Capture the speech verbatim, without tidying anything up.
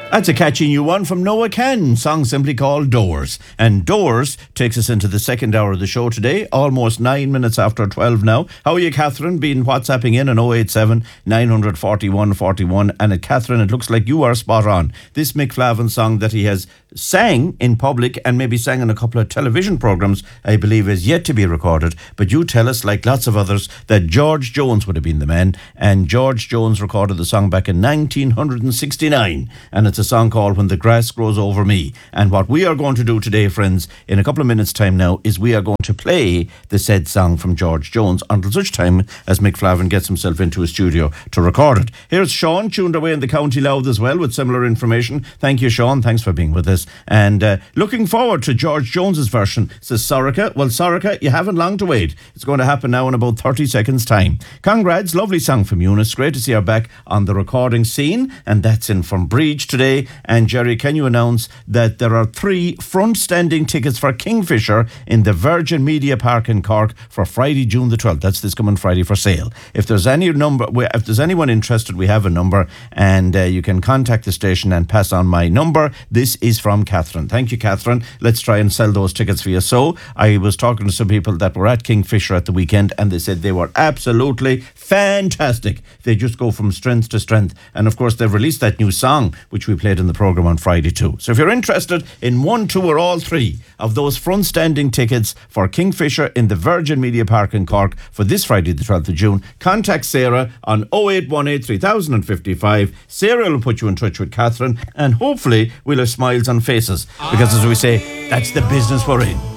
That's a catchy new one from Noah Ken, song simply called Doors. And Doors takes us into the second hour of the show today, almost nine minutes after twelve now. How are you, Catherine? Been WhatsApping in on oh eight seven, nine four one, four one. And at Catherine, it looks like you are spot on. This Mick Flavin song that he has sang in public and maybe sang in a couple of television programmes, I believe is yet to be recorded. But you tell us, like lots of others, that George Jones would have been the man. And George Jones recorded the song back in nineteen sixty-nine. And it's a song called When the Grass Grows Over Me. And what we are going to do today, friends, in a couple of minutes' time now, is we are going to play the said song from George Jones until such time as Mick Flavin gets himself into a studio to record it. Here's Sean, tuned away in the County Louth as well with similar information. Thank you, Sean. Thanks for being with us. And uh, looking forward to George Jones's version, says Sorika. Well, Sorika, you haven't long to wait. It's going to happen now in about thirty seconds' time. Congrats, lovely song from Eunice. Great to see her back on the recording scene. And that's in from Breach today. And Jerry, can you announce that there are three front-standing tickets for Kingfisher in the Virgin Media Park in Cork for Friday, June the twelfth. That's this coming Friday for sale. If there's any number, if there's anyone interested, we have a number, and uh, you can contact the station and pass on my number. This is from Catherine. Thank you, Catherine. Let's try and sell those tickets for you. So I was talking to some people that were at Kingfisher at the weekend, and they said they were absolutely fantastic. They just go from strength to strength. And of course, they've released that new song, which we played in the programme on Friday too. So if you're interested in one, two or all three of those front-standing tickets for Kingfisher in the Virgin Media Park in Cork for this Friday the twelfth of June, contact Sarah on oh eight one eight, three thousand fifty-five. Sarah will put you in touch with Catherine, and hopefully we'll have smiles on faces, because as we say, that's the business we're in.